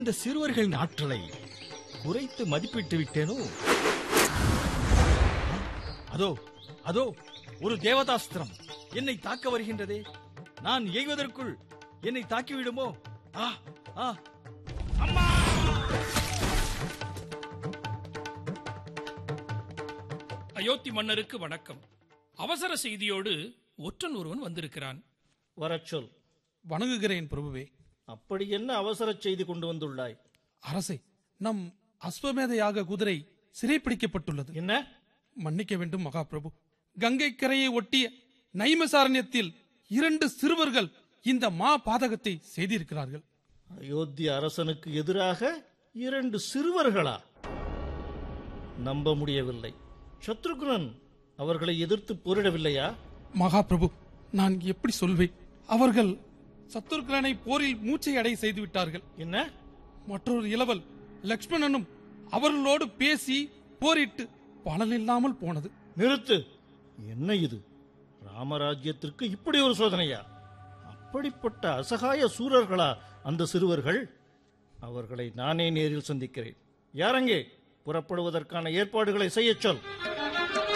இந்த சிறுவர்களின் ஆற்றலை குறைத்து மதிப்பிட்டு விட்டேனோ? அதோ அதோ ஒரு தேவதாஸ்திரம் என்னை தாக்க வருகின்றதே. நான் எய்வதற்குள் என்னை தாக்கிவிடுமோ? ஆ ஆ அம்மா! அயோத்தி மன்னருக்கு வணக்கம். அவசர செய்தியோடு ஒற்றன் ஒருவன் வந்திருக்கிறான். வரச்சொல். வணங்குகிறேன் பிரபுவே. அப்படி என்ன அவசர செய்தி கொண்டு வந்துள்ளாய்? அரசே, நம் அஸ்வமேத யாக குதிரை சிறைப்பிடிக்கப்பட்டுள்ளது. என்ன? மன்னிக்க வேண்டும் மகாபிரபு. கங்கை கரையை ஒட்டிய நைமசாரண்யத்தில் 2 சிறுவர்கள் இந்த மா பாதகத்தை செய்திருக்கிறார்கள். அயோத்தி அரசனுக்கு எதிராக 2 சிறுவர்களா? நம்ப முடியவில்லை. சத்ருக்னன் அவர்களை எதிர்த்து போரிடவில்லையா? மகாபிரபு, நான் எப்படி சொல்வேன்? அவர்கள் சத்துருக்களை போரில் மூச்சை அடை செய்து விட்டார்கள். என்ன? மற்றொரு இளவல் லக்ஷ்மணனும் அவர்களோடு பேசி போரிட்டு பலனில்லாமல் போனது. நிறுத்து. என்ன இது? ராமராஜ்யத்திற்கு இப்படி ஒரு சோதனையா? அப்படிப்பட்ட அசகாய சூரர்களா அந்த சிறுவர்கள்? அவர்களை நானே நேரில் சந்திக்கிறேன். யாரங்கே? புறப்படுவதற்கான ஏற்பாடுகளை செய்யச் சொல்.